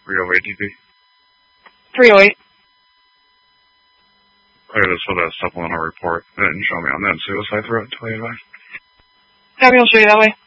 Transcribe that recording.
308 DP. 308. I just saw that supplemental report. It didn't show me on that suicide threat until you left. Copy, I'll show you that way.